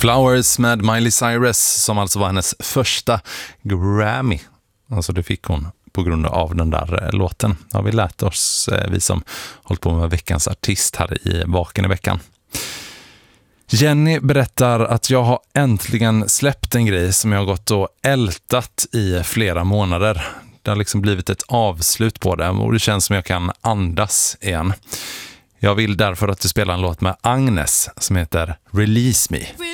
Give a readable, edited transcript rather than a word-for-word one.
Flowers med Miley Cyrus, som alltså var hennes första Grammy. Alltså det fick hon på grund av den där låten. Det har vi lärt oss, vi som hållit på med veckans artist här i Vaken i veckan. Jenny berättar att jag har äntligen släppt en grej som jag har gått och ältat i flera månader. Det har liksom blivit ett avslut på det och det känns som jag kan andas igen. Jag vill därför att du spelar en låt med Agnes som heter Release Me.